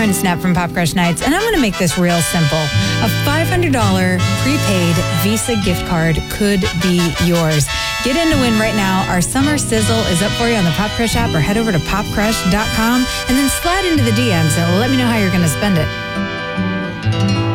Lauren Snap from Pop Crush Nights, and I'm going to make this real simple. A $500 prepaid Visa gift card could be yours. Get in to win right now. Our summer sizzle is up for you on the Pop Crush app, or head over to popcrush.com and then slide into the DMs and let me know how you're going to spend it.